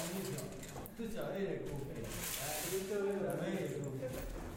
benissimo. Tu c'avevi le cuffie. Io te avevo le cuffie.